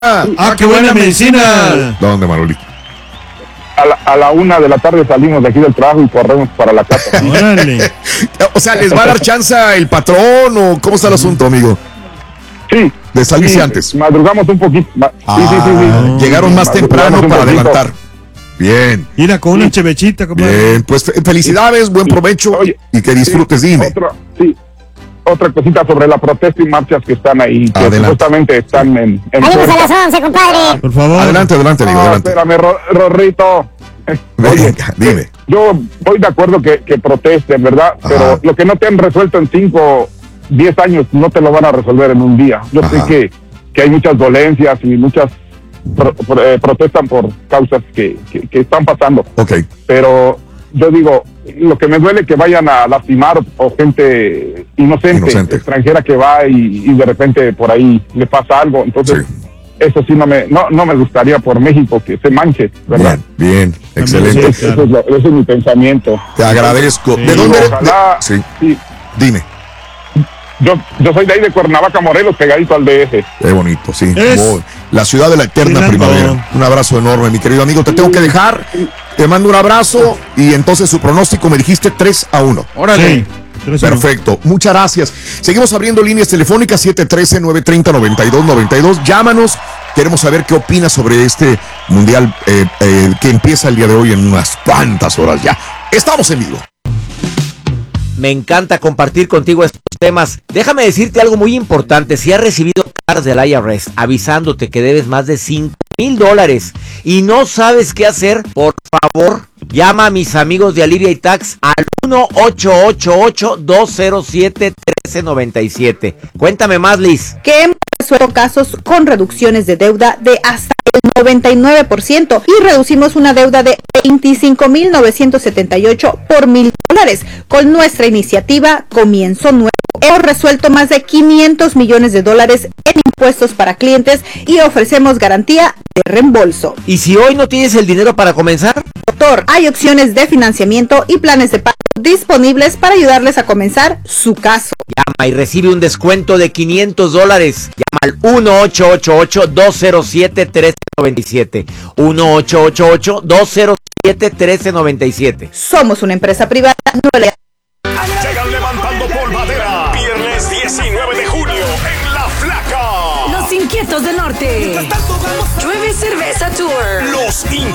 qué buena medicina. ¿Dónde, Manolito? A la 1 de la tarde salimos de aquí del trabajo y corremos para la casa. Órale. O sea, ¿les va a dar chance el patrón o cómo está el asunto, amigo? Sí. De salirse antes. Madrugamos un poquito. Sí. Llegaron más temprano para adelantar. Bien. Mira, con una chevechita, compadre. Bien, pues felicidades, buen provecho. Oye, y que disfrutes, dime. Otra cosita sobre la protesta y marchas que están ahí, que Adelante. supuestamente están en Salimos a las 11, compadre. Por favor. Adelante, amigo, adelante. Espérame, Rorrito. Oye, Venga, dime. yo voy de acuerdo que protesten, ¿verdad? Ajá. Pero lo que no te han resuelto en 5, 10 años, no te lo van a resolver en un día. Yo Ajá. sé que hay muchas dolencias y muchas protestan por causas que están pasando. Ok. Pero yo digo, lo que me duele que vayan a lastimar o gente inocente. Extranjera que va y de repente por ahí le pasa algo. Entonces, eso sí no me gustaría por México que se manche, ¿verdad? Bien, excelente. Sí, claro. Ese es mi pensamiento. Te agradezco. Sí. ¿De dónde eres? Ojalá, Sí. sí. Dime. Yo soy de ahí de Cuernavaca, Morelos, pegadito al DF. Qué bonito, sí. Es- La ciudad de la eterna Fernando. primavera. Un abrazo enorme, mi querido amigo. Te tengo que dejar. Te mando un abrazo. Y entonces su pronóstico me dijiste 3-1. Órale. Sí. Perfecto, muchas gracias. Seguimos abriendo líneas telefónicas 713-930-9292. Llámanos, queremos saber qué opinas sobre este mundial que empieza el día de hoy en unas cuantas horas ya. Estamos en vivo. Me encanta compartir contigo estos temas. Déjame decirte algo muy importante. Si has recibido cartas del IRS avisándote que debes más de $5,000 y no sabes qué hacer, por favor, llama a mis amigos de Alivia y Tax al 1-888-207-1397. Cuéntame más, Liz. Que hemos resuelto casos con reducciones de deuda de hasta el 99% y reducimos una deuda de $25,978 por $1,000. Con nuestra iniciativa Comienzo Nuevo hemos resuelto más de $500 millones en impuestos para clientes y ofrecemos garantía de reembolso. ¿Y si hoy no tienes el dinero para comenzar? Doctor, hay opciones de financiamiento y planes de pago disponibles para ayudarles a comenzar su caso. Llama y recibe un descuento de $500. Llama al 1-888-207-1397. 1-888-207-1397. Somos una empresa privada, no le... Llegan levantando polvadera. Viernes 19 de junio en La Flaca. Los Inquietos del Norte. Llueve Cerveza Tour. Los